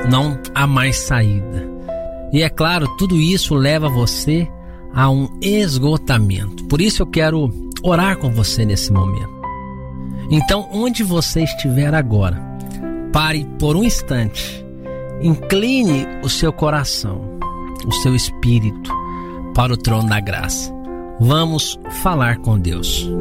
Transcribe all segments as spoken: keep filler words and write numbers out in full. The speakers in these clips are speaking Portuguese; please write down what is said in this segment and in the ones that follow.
não há mais saída. E é claro, tudo isso leva você a um esgotamento. Por isso eu quero orar com você nesse momento. Então, onde você estiver agora, pare por um instante, incline o seu coração, o seu espírito para o trono da graça. Vamos falar com Deus.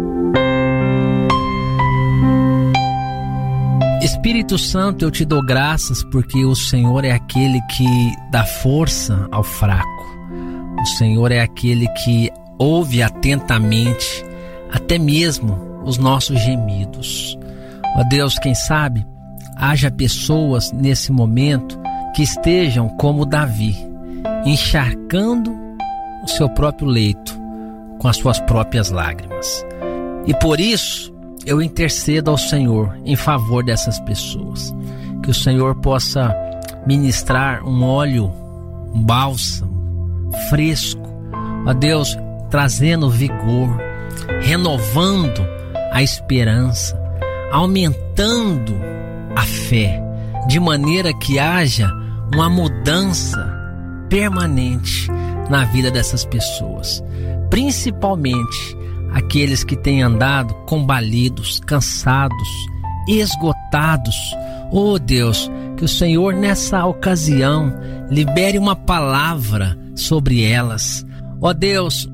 Espírito Santo, eu te dou graças porque o Senhor é aquele que dá força ao fraco. O Senhor é aquele que ouve atentamente até mesmo os nossos gemidos. Ó Deus, quem sabe haja pessoas nesse momento que estejam como Davi, encharcando o seu próprio leito com as suas próprias lágrimas. E por isso eu intercedo ao Senhor em favor dessas pessoas. Que o Senhor possa ministrar um óleo, um bálsamo fresco, ó Deus, trazendo vigor, renovando a esperança, aumentando a fé, de maneira que haja uma mudança permanente na vida dessas pessoas, principalmente aqueles que têm andado combalidos, cansados, esgotados. Oh Deus, que o Senhor nessa ocasião libere uma palavra sobre elas. Oh Deus,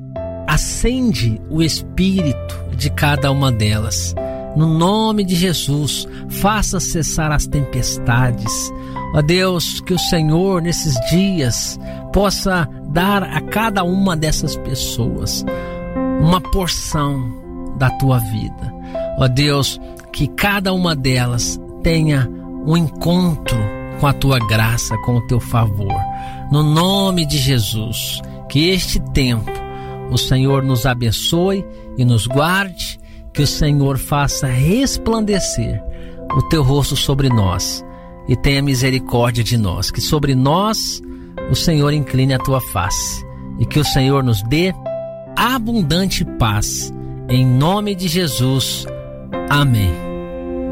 acende o espírito de cada uma delas. No nome de Jesus, faça cessar as tempestades. Ó Deus, que o Senhor nesses dias possa dar a cada uma dessas pessoas uma porção da tua vida. Ó Deus, que cada uma delas tenha um encontro com a tua graça, com o teu favor. No nome de Jesus, que este tempo o Senhor nos abençoe e nos guarde, que o Senhor faça resplandecer o teu rosto sobre nós e tenha misericórdia de nós, que sobre nós o Senhor incline a tua face e que o Senhor nos dê abundante paz, em nome de Jesus, amém.